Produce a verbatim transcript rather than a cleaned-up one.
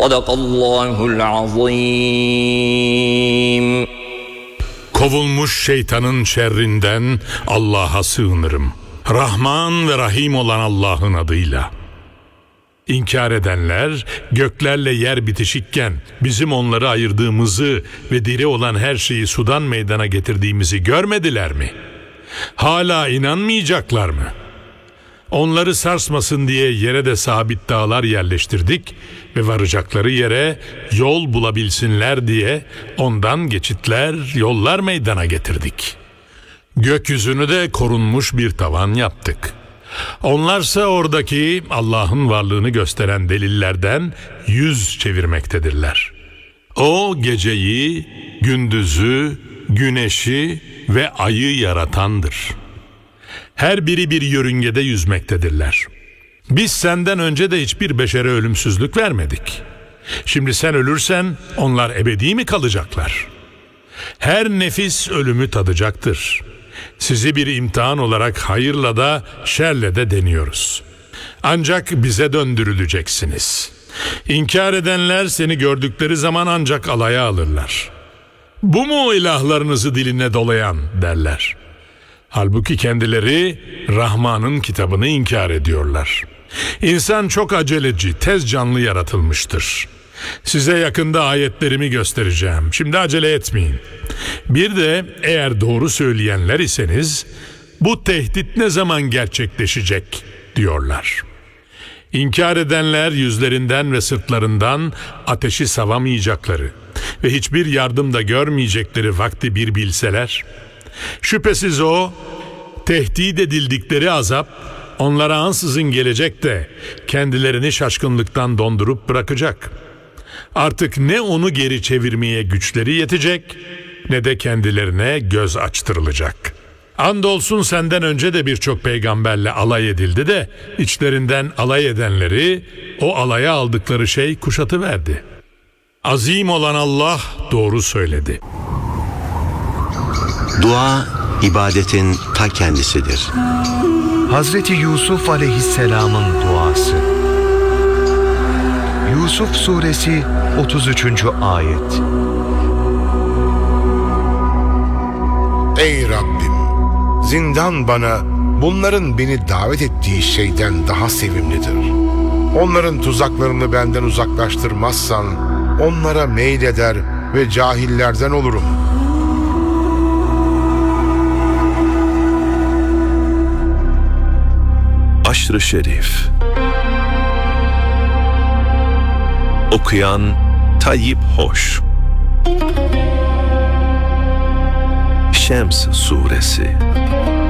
Sadakallahul azim. Kovulmuş şeytanın şerrinden Allah'a sığınırım. Rahman ve Rahim olan Allah'ın adıyla. İnkar edenler göklerle yer bitişikken bizim onları ayırdığımızı ve diri olan her şeyi sudan meydana getirdiğimizi görmediler mi? Hala inanmayacaklar mı? Onları sarsmasın diye yere de sabit dağlar yerleştirdik ve varacakları yere yol bulabilsinler diye ondan geçitler, yollar meydana getirdik. Gökyüzünü de korunmuş bir tavan yaptık. Onlarsa oradaki Allah'ın varlığını gösteren delillerden yüz çevirmektedirler. O geceyi, gündüzü, güneşi ve ayı yaratandır. Her biri bir yörüngede yüzmektedirler. Biz senden önce de hiçbir beşere ölümsüzlük vermedik. Şimdi sen ölürsen onlar ebedi mi kalacaklar? Her nefis ölümü tadacaktır. Sizi bir imtihan olarak hayırla da şerle de deniyoruz. Ancak bize döndürüleceksiniz. İnkar edenler seni gördükleri zaman ancak alaya alırlar. Bu mu ilahlarınızı diline dolayan derler. Halbuki kendileri Rahman'ın kitabını inkar ediyorlar. İnsan çok aceleci, tez canlı yaratılmıştır. Size yakında ayetlerimi göstereceğim. Şimdi acele etmeyin. Bir de eğer doğru söyleyenler iseniz bu tehdit ne zaman gerçekleşecek diyorlar. İnkar edenler yüzlerinden ve sırtlarından ateşi savamayacakları ve hiçbir yardım da görmeyecekleri vakti bir bilseler, şüphesiz o tehdit edildikleri azap onlara ansızın gelecek de kendilerini şaşkınlıktan dondurup bırakacak. Artık ne onu geri çevirmeye güçleri yetecek ne de kendilerine göz açtırılacak. Andolsun senden önce de birçok peygamberle alay edildi de içlerinden alay edenleri o alaya aldıkları şey kuşatıverdi. Azim olan Allah doğru söyledi. Dua, ibadetin ta kendisidir. Hazreti Yusuf Aleyhisselam'ın duası. Yusuf Suresi otuz üçüncü ayet. Ey Rabbim! Zindan bana bunların beni davet ettiği şeyden daha sevimlidir. Onların tuzaklarını benden uzaklaştırmazsan onlara meyleder ve cahillerden olurum. Aşr-ı Şerif. Okuyan Tayyip Hoş. Şems Suresi.